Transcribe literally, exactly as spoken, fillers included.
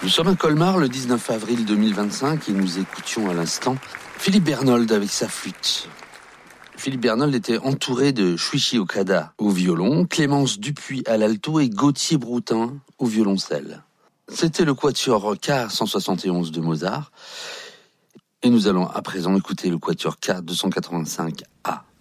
Nous sommes à Colmar le dix-neuf avril deux mille vingt-cinq et nous écoutions à l'instant Philippe Bernold avec sa flûte. Philippe Bernold était entouré de Shuichi Okada au violon, Clémence Dupuis à l'alto et Gauthier Broutin au violoncelle. C'était le quatuor K cent soixante et onze de Mozart. Et nous allons à présent écouter le quatuor K deux cent quatre-vingt-cinq A.